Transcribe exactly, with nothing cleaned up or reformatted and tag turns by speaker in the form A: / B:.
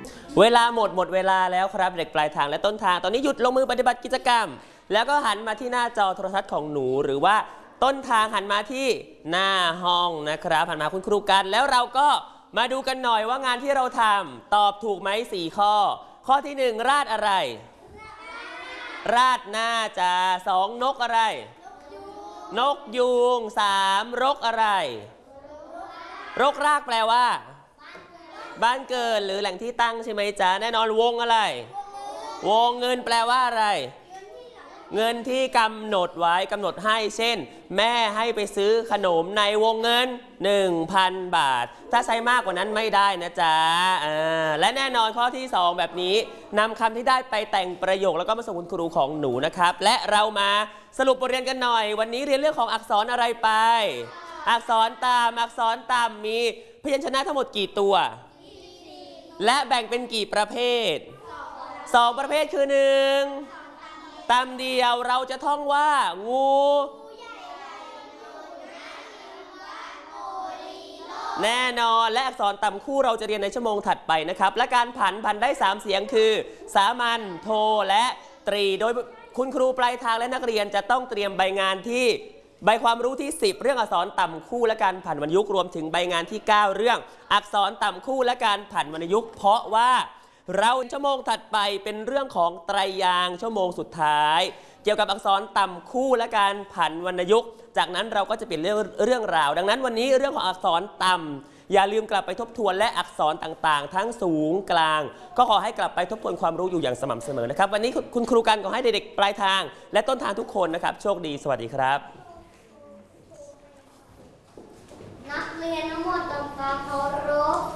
A: เวลาหมดหมดเวลาแล้วครับเด็กปลายทางและต้นทางตอนนี้หยุดลงมือปฏิบัติกิจกรรมแล้วก็หันมาที่หน้าจอโทรทัศน์ของหนูหรือว่าต้นทางหันมาที่หน้าห้องนะครับหันมาคุณครูกันแล้วเราก็มาดูกันหน่อยว่างานที่เราทำตอบถูกไหมสี่ข้อข้อที่หนึ่งราดอะไรราดหน้าจ้าสองนกอะไรนกยูงสามรกอะไรรกรากแปลว่าบ้านเกิดหรือแหล่งที่ตั้งใช่ไหมจ๊ะแน่นอนวงอะไรวงเงินแปลว่าอะไรเงินที่กำหนดไว้กำหนดให้เช่นแม่ให้ไปซื้อขนมในวงเงิน หนึ่งพัน บาทถ้าใช้มากกว่านั้นไม่ได้นะจ๊ะและแน่นอนข้อที่สองแบบนี้นำคำที่ได้ไปแต่งประโยคแล้วก็มาส่งคุณครูของหนูนะครับและเรามาสรุปบทเรียนกันหน่อยวันนี้เรียนเรื่องของอักษรอะไรไปอักษรตามอักษรตามมีพยัญชนะทั้งหมดกี่ตัวและแบ่งเป็นกี่ประเภทสองประเภทคือหนึ่งตามเดียวเราจะท่องว่างูแน่นอนและอักษรต่ำคู่เราจะเรียนในชั่วโมงถัดไปนะครับและการผันผันได้สามเสียงคือสามัญโทและตรีโดยคุณครูปลายทางและนักเรียนจะต้องเตรียมใบงานที่ใบความรู้ที่สิบเรื่องอักษรต่ำคู่และการผันวรรณยุกต์รวมถึงใบงานที่เก้าเรื่องอักษรต่ำคู่และการผันวรรณยุกต์เพราะว่าเราชั่วโมงถัดไปเป็นเรื่องของไตรยางค์ชั่วโมงสุดท้ายเกี่ยวกับอักษรต่ำคู่และการผันวรรณยุกต์จากนั้นเราก็จะเป็นเรื่องเรื่องราวดังนั้นวันนี้เรื่องของอักษรต่ำอย่าลืมกลับไปทบทวนและอักษรต่างๆทั้งสูงกลางก็ขอให้กลับไปทบทวนความรู้อยู่อย่างสม่ำเสมอนะครับวันนี้คุณครูกันขอให้เด็กๆปลายทางและต้นทางทุกคนนะครับโชคดีสวัสดีครับ
B: นักเรียนทั้งหมดทำความเคารพ